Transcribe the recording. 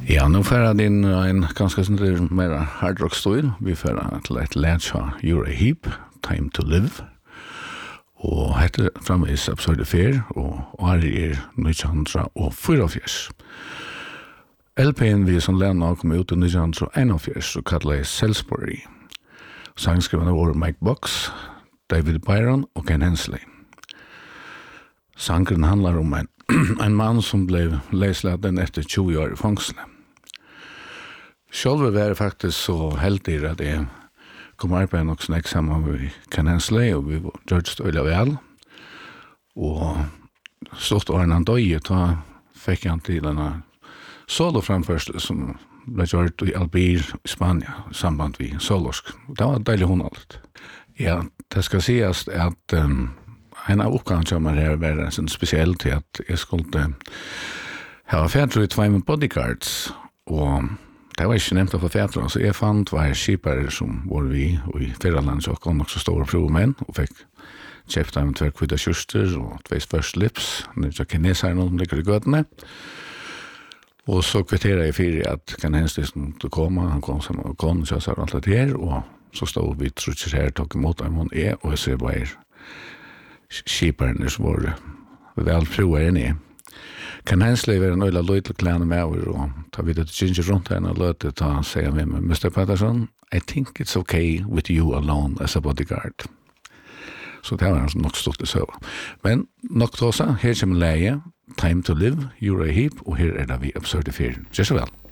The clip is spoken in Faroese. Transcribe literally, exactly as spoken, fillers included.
Ja, nu får jag in en ganska sån mer hard rock stil. Vi får till ett läge You're a Heap, Time to Live. Och heter framme i episode fyra och här är nittonhundrafyrtiofyra. L P:n vi som lärna kom ut i nittonhundraenofyra så kallade Salisbury. Sangskrivarna var Mike Box, David Byron och Ken Hensley. Sangren handlar om en, en man som blev läsladen efter tjugo år i fångsle. Själv var jag faktiskt så heldig att jag kom arbeta nog snäck samman med Ken Hensley och vi gjorde det öliga väl. Och stort år han dög då fick han till en solo framförsel som blev gjort i Albir i Spanien i samband med solorsk. Det var dejligt hon allt. Ja, det ska sägas att um, en av uppgången som här var en sån speciell till att jag skulle ha färdre i två bodyguards och det var inte nämnt att få färdre så jag fann två skipare som var vi och i Färland så kom också stora provmän och fick köpta en två kvita kyrster och två first lips nu så kineser någon ligger i gödne och så kvitterade jag för att kan helst inte komma han kom som kon så sa allt det här och så stod vi trutcher här tog emot honom är och så var skiparen som var väl provar ni. Kan Hensley vara en ölla lojal klan med och ta vid att ginger runt henne och låta ta säga med mig mister Patterson, I think it's okay with you alone as a bodyguard. Så det var nog stort det så. Men nog då så här som läge Time to Live, You're a Heap och här är det vi episode fyra. Just så väl.